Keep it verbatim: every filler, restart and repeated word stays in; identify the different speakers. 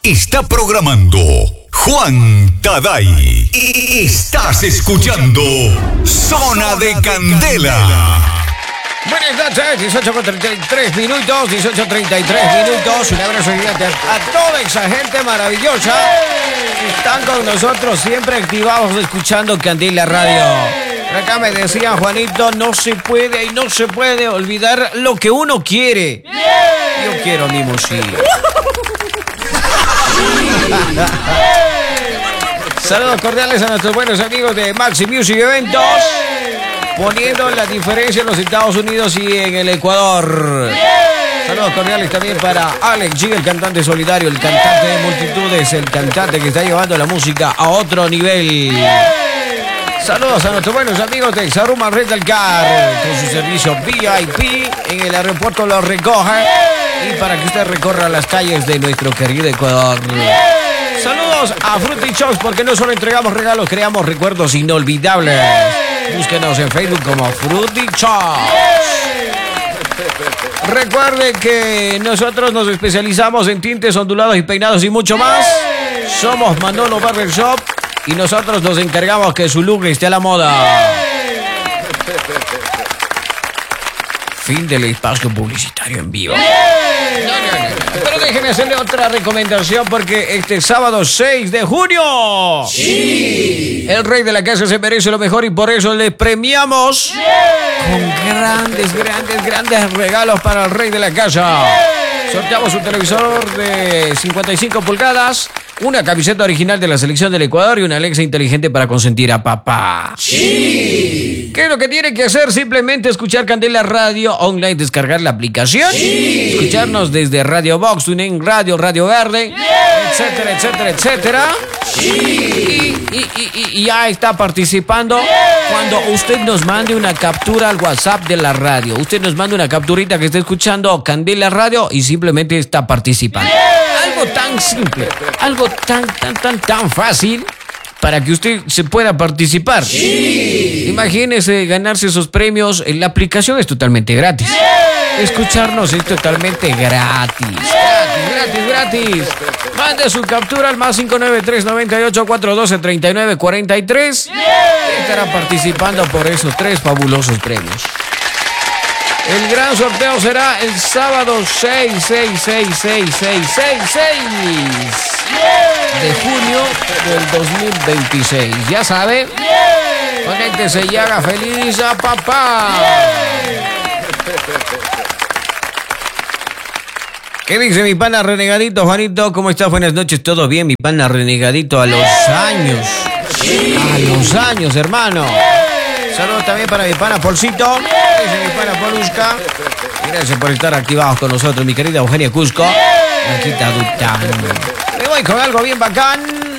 Speaker 1: Está programando Juan Taday. Estás escuchando Zona de Candela.
Speaker 2: Buenas noches, dieciocho con treinta y tres minutos, dieciocho treinta y tres minutos. Un abrazo gigante a toda esa gente maravillosa que están con nosotros siempre activados escuchando Candela Radio. Acá me decía Juanito, no se puede y no se puede olvidar lo que uno quiere. Yo quiero mi música. Saludos cordiales a nuestros buenos amigos de Maxi Music Eventos, poniendo la diferencia en los Estados Unidos y en el Ecuador. Saludos cordiales también para Alex G, el cantante solidario, el cantante de multitudes, el cantante que está llevando la música a otro nivel. Saludos a nuestros buenos amigos de Saruma Rental Car, con su servicio V I P en el aeropuerto los recoge y para que usted recorra las calles de nuestro querido Ecuador. Saludos a Fruity Chops, porque no solo entregamos regalos, creamos recuerdos inolvidables. Búsquenos en Facebook como Fruity Chops. Recuerde que nosotros nos especializamos en tintes ondulados y peinados y mucho más. Somos Manolo Barber Shop y nosotros nos encargamos que su look esté a la moda. Fin del espacio publicitario en vivo. No, no, no, no. Pero déjenme hacerle otra recomendación, porque este sábado seis de junio, sí, el rey de la casa se merece lo mejor y por eso le premiamos con grandes, grandes, grandes regalos para el rey de la casa. Sorteamos un televisor de cincuenta y cinco pulgadas, una camiseta original de la selección del Ecuador y una Alexa inteligente para consentir a papá. Sí. ¿Qué es lo que tiene que hacer? Simplemente escuchar Candela Radio online, descargar la aplicación, sí, escucharnos desde Radio Box, TuneIn Radio, Radio Verde, yeah, etcétera, etcétera, etcétera. Sí. Y, y, y, y ya está participando, yeah, cuando usted nos mande una captura al WhatsApp de la radio. Usted nos manda una capturita que esté escuchando Candela Radio y simplemente está participando. Yeah. Algo tan simple, algo tan, tan, tan, tan fácil para que usted se pueda participar. Sí. Imagínese ganarse esos premios. La aplicación es totalmente gratis. Yeah. Escucharnos es totalmente gratis. Yeah. Gratis, gratis, gratis. Mande su captura al más cinco nueve tres, nueve ocho, cuatro uno dos, tres nueve cuatro tres. Yeah. Y estará participando por esos tres fabulosos premios. El gran sorteo será el sábado seis, seis, seis, seis, seis, seis, seis de junio del dos mil veintiséis. Ya sabe, conéctese y haga feliz a papá. ¿Qué dice mi pana renegadito, Juanito? ¿Cómo estás? Buenas noches, ¿todo bien? Mi pana renegadito a los años. A los años, hermano. Saludos también para mi pana Polcito, mi pana Polushka. Gracias por estar activados con nosotros, mi querida Eugenia Cusco. Aquí está Dután. Me voy con algo bien bacán.